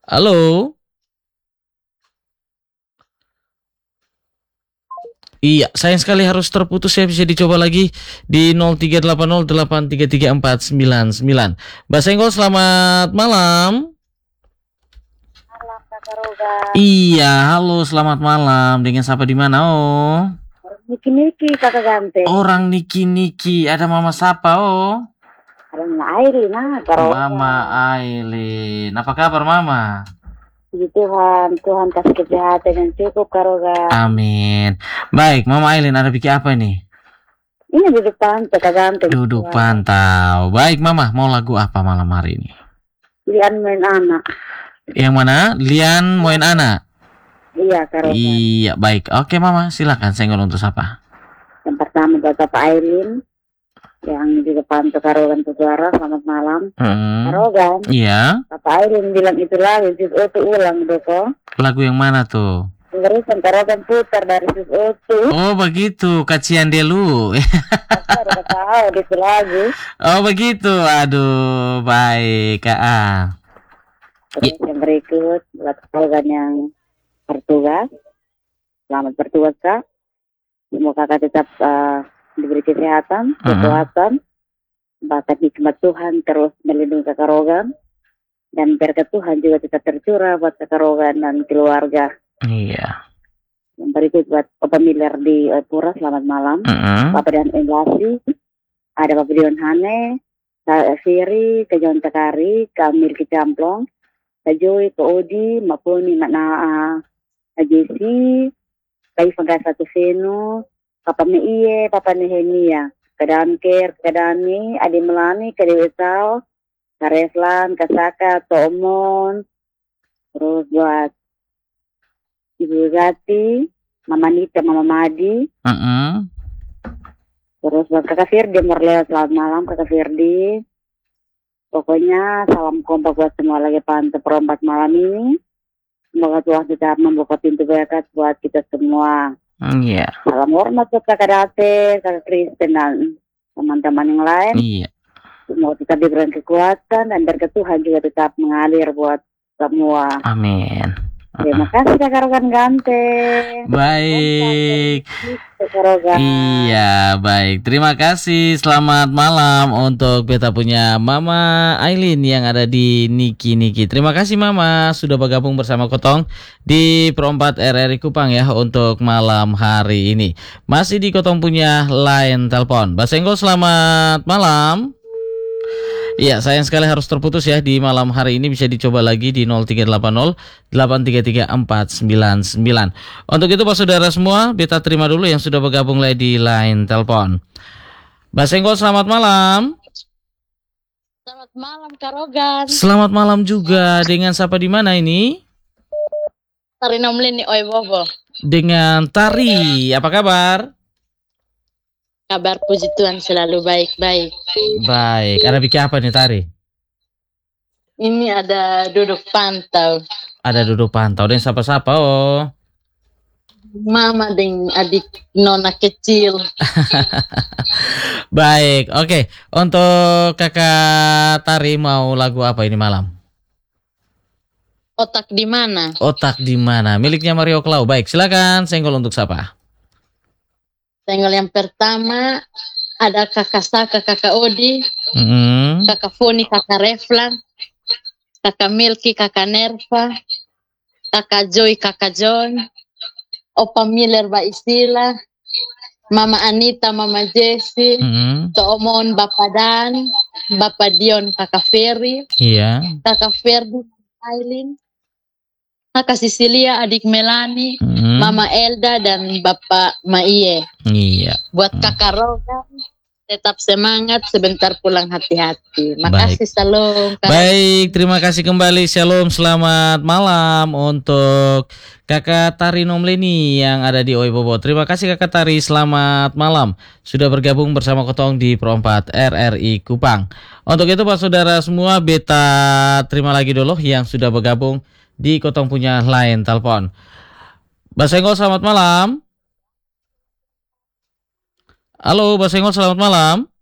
Halo. Iya, sayang sekali harus terputus ya. Bisa dicoba lagi di 0380833499. Mbak Senggol, selamat malam. Malam Kakak Roga. Iya, halo, selamat malam. Dengan siapa di mana? Oh, Niki-niki Kakak Gante. orang Niki-Niki. Ada Mama Sapa? Oh, Ada Mama Airi nah Kak Roga. Mama Aileen. Apa kabar Mama? Puji Tuhan, Tuhan kasih kesehatan yang cukup Kak Roga. Amin. Baik, Mama Aileen ada bikin apa nih? Ini duduk pantau Kakak Gante. Duduk pantau. Baik Mama, mau lagu apa malam hari ini? Lian main anak. Yang mana? Lian Moen Ana. Iya Kak Roga. Iya, baik. Oke Mama, silakan senggol untuk siapa? Yang pertama buat Bapak Aileen. Yang juga pantau Kak Roga untuk suara. Selamat malam. Kak Roga. Iya. Bapak Aileen bilang itu lagi. Sis Otu ulang Doko. Lagu yang mana tuh? Terusan Kak Roga putar dari Sis Otu. Oh begitu, Kacian Delu. Udah tahu itu lagu. Oh begitu, aduh, baik Kak. Terus yang berikut buat program yang bertugas, selamat bertugas Kak. Semoga Kakak tetap diberi kesehatan, kekuatan, bahkan hikmat Tuhan terus melindungi Kakak Rogan, dan berkat Tuhan juga tetap tercurah buat Kakak Rogan dan keluarga. Iya. Yang berikut buat Bapak Miller di Pura, selamat malam. Bapak dan Englasi, ada Bapak Dion Hane, Kak Siri, Kak John Takari, Kak Amir Kicamplong, Kak Joy, Kak Odi, Mapuni, Makna Kak Jesi, Kak Ivan Satu Seno, Papa Meiye, Papa Nehemia, Kak Damker, Kak Dani, Adi Melani, Kak Dewi Sao, Kak Reslan, Kak Saka, Tomon, terus buat Ibu Gati, Mama Nita, Mama Madi, terus buat Kakak Firdi, Morlea, selamat malam Kakak Firdi. Pokoknya salam kompak buat semua lagi pantau perompat malam ini. Semoga Tuhan tetap membuka pintu berkat buat kita semua. Iya. Salam hormat buat Kakak Date, Kakak Kristen dan teman-teman yang lain. Iya. Semoga tetap diberikan kekuatan dan berkat Tuhan juga tetap mengalir buat semua. Amin. Terima kasih Kakak Rogan Gante. Baik. Iya, baik. Terima kasih. Selamat malam untuk beta punya Mama Aileen yang ada di Niki-Niki. Terima kasih Mama sudah bergabung bersama Kotong di Perompat RRI Kupang ya untuk malam hari ini. Masih di Kotong punya line telepon. Mbak Senggol, selamat malam. Iya, sayang sekali harus terputus ya di malam hari ini. Bisa dicoba lagi di 0380833499. Untuk itu Pak Saudara semua, beta terima dulu yang sudah bergabung lagi di line telepon. Mbak Senggol, selamat malam. Selamat malam Kak Rogan. Selamat malam juga. Dengan siapa di mana ini? Tari Nomlin nih, oi Bobo. Dengan Tari. Apa kabar? Kabar puji Tuhan selalu baik-baik. Baik. Ada bikin apa nih Tari? Ini ada duduk pantau. Ada duduk pantau dan siapa-siapa oh. Mama dan adik nona kecil. Baik, oke. Untuk Kakak Tari mau lagu apa ini malam? Otak di mana? Otak di mana? Miliknya Mario Clau. Baik, silakan. Senggol untuk siapa? Senggol yang pertama ada Kakak Saka, Kakak Odi, Kakak Foni, Kakak Reflan, Kakak Milky, Kakak Nerva, Kakak Joy, Kakak John, Opa Miller, Mbak Istila, Mama Anita, Mama Jessie, Tomon, Bapak Dan, Bapak Dion, Kakak Ferry, Kakak Ferdi, Aileen, Kakak Sisilia, adik Melani, Mama Elda, dan Bapak Maiye. Iya. Buat Kakak Rogan, tetap semangat, sebentar pulang hati-hati. Makasih, Shalom. Baik, terima kasih kembali. Shalom, selamat malam untuk Kakak Tari Nomleni yang ada di Oibobo. Terima kasih Kakak Tari, selamat malam. Sudah bergabung bersama Kotong di Perompat RRI Kupang. Untuk itu Pak Saudara semua, beta terima lagi dulu yang sudah bergabung di Kotong punya line telepon. Mbak Senggol, selamat malam. Halo Mbak Senggol, selamat malam.